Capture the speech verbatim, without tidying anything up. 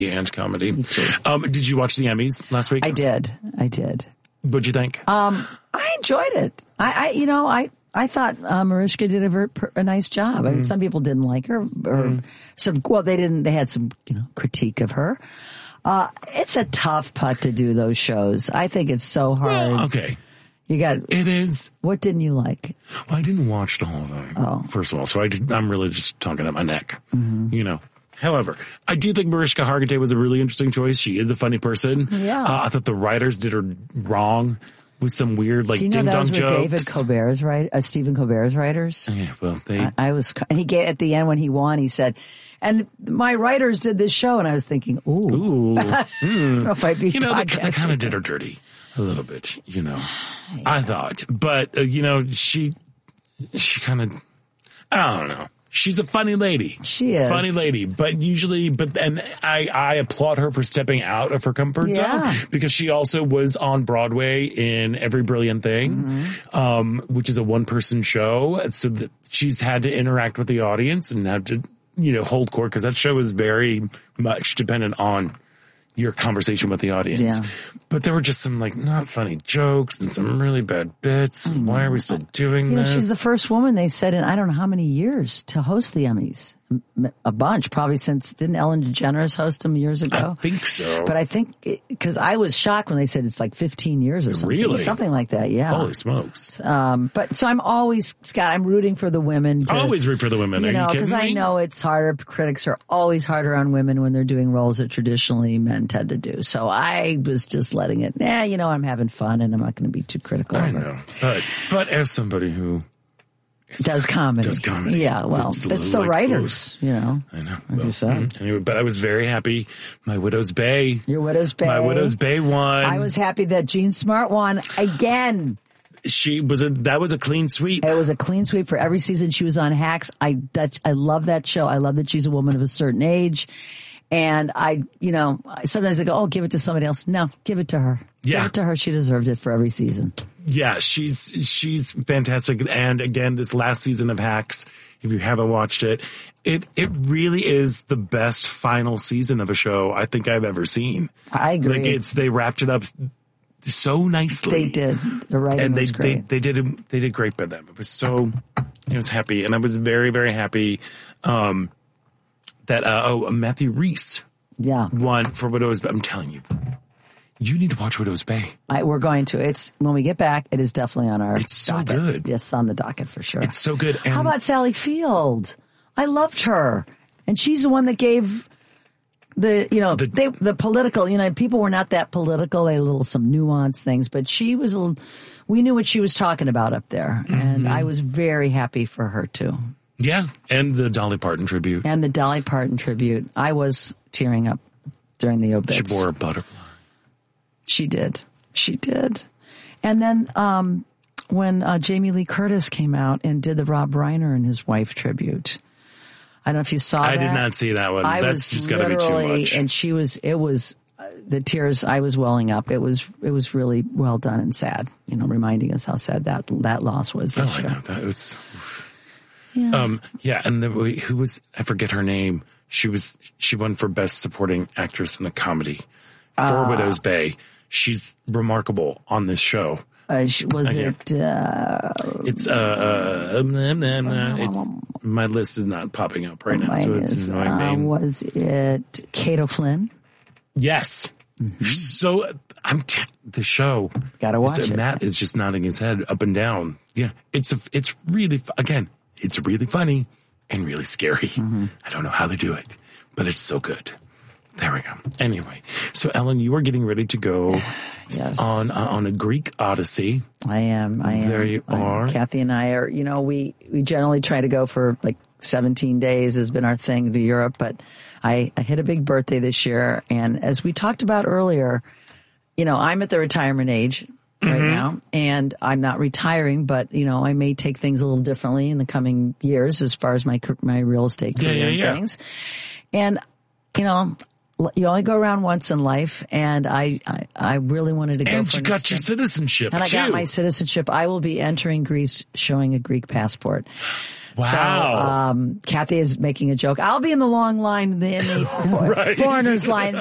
and comedy. Um, did you watch the Emmys last week? I did. I did. What'd you think? Um, I enjoyed it. I, I you know, I, I thought uh, Mariska did a, ver- a nice job. Mm-hmm. I mean, some people didn't like her, or mm-hmm. some. Well, they didn't. They had some, you know, critique of her. Uh, it's a tough putt to do those shows. I think it's so hard. Well, okay. You got it is. What didn't you like? Well, I didn't watch the whole thing. Oh. First of all, so I did, I'm really just talking at my neck. Mm-hmm. You know. However, I do think Mariska Hargitay was a really interesting choice. She is a funny person. Yeah. Uh, I thought the writers did her wrong with some weird, like, you know, ding that dong was jokes. David Colbert's right, uh, Stephen Colbert's writers. Yeah, well, they. I, I was, and he gave at the end when he won, he said, "And my writers did this show," and I was thinking, "Ooh, ooh, I don't know if I'd be." You know, they, they kind of did her dirty a little bit. You know, yeah. I thought, but uh, you know, she, she kind of, I don't know. She's a funny lady. She is. Funny lady. But usually, but, and I, I applaud her for stepping out of her comfort yeah. zone because she also was on Broadway in Every Brilliant Thing, mm-hmm. um, which is a one person show. So that she's had to interact with the audience and had to, you know, hold court because that show is very much dependent on your conversation with the audience. Yeah. But there were just some like not funny jokes and some really bad bits. And why are we still doing you know, this? She's the first woman they said in I don't know how many years to host the Emmys. A bunch, probably since, didn't Ellen DeGeneres host them years ago? I think so. But I think, because I was shocked when they said it's like fifteen years or something. Really? Something like that, yeah. Holy smokes. Um, but, so I'm always, Scott, I'm rooting for the women. To, I always root for the women. You Are know, you because I know it's harder. Critics are always harder on women when they're doing roles that traditionally men tend to do. So I was just letting it, nah, you know, I'm having fun and I'm not going to be too critical I of know. it. But, but as somebody who does comedy. Does comedy. Yeah, well, it's, it's the like writers, close. You know. I know. Like well, you said. Anyway, but I was very happy. My Widow's Bay. Your Widow's Bay. My Widow's Bay won. I was happy that Jean Smart won again. She was a, that was a clean sweep. It was a clean sweep for every season she was on Hacks. I, that, I love that show. I love that she's a woman of a certain age. And I, you know, sometimes I go, oh, give it to somebody else. No, give it to her. Yeah. Give it to her. She deserved it for every season. Yeah, she's, she's fantastic. And again, this last season of Hacks, if you haven't watched it, it, it really is the best final season of a show I think I've ever seen. I agree. Like it's, they wrapped it up so nicely. They did. The writing and they, was great. They, they did, they did great by them. It was so, I was happy. And I was very, very happy, um, that, uh, oh, Matthew Rhys. Yeah. Won for Widow's Bay. I'm telling you. You need to watch Widow's Bay. I, we're going to. It's when we get back. It is definitely on our. It's so docket. good. Yes, on the docket for sure. It's so good. And how about Sally Field? I loved her, and she's the one that gave the you know the, they the political. You know, people were not that political. They had a little some nuanced things, but she was. A little, we knew what she was talking about up there, mm-hmm. and I was very happy for her too. Yeah, and the Dolly Parton tribute. And the Dolly Parton tribute. I was tearing up during the obits. She bore a butterfly. She did. She did. And then um, when uh, Jamie Lee Curtis came out and did the Rob Reiner and his wife tribute. I don't know if you saw I that. I did not see that one. I That's was just got to be too much. And she was, it was, uh, the tears, I was welling up. It was, it was really well done and sad, you know, reminding us how sad that, that loss was. Oh, I know. That it's, yeah. Um, yeah. And the, who was, I forget her name. She was, she won for Best Supporting Actress in a Comedy for uh, Widow's Bay. She's remarkable on this show. Uh, was uh, it? Uh, it's uh, uh, um, um, um, uh, it's my list is not popping up right now, so it's is, an annoying uh, name. Was it Kate O'Flynn? Yes. Mm-hmm. So I'm t- the show. Gotta watch it. Matt is just nodding his head up and down. Yeah, it's a, it's really again, it's really funny and really scary. Mm-hmm. I don't know how they do it, but it's so good. There we go. Anyway, so Ellen, you are getting ready to go yes. on uh, on a Greek odyssey. I am. I am. There you I am. are. Kathy and I are. You know, we we generally try to go for like seventeen days has been our thing to Europe, but I, I hit a big birthday this year, and as we talked about earlier, you know, I'm at the retirement age right mm-hmm. now, and I'm not retiring, but you know, I may take things a little differently in the coming years as far as my my real estate career yeah, yeah, yeah. and things, and you know. You only go around once in life, and I, I, I really wanted to go and for you an got extent. your citizenship, And too. I got my citizenship. I will be entering Greece showing a Greek passport. Wow. So, um, Kathy is making a joke. I'll be in the long line, in the, in the for, Right. foreigners line.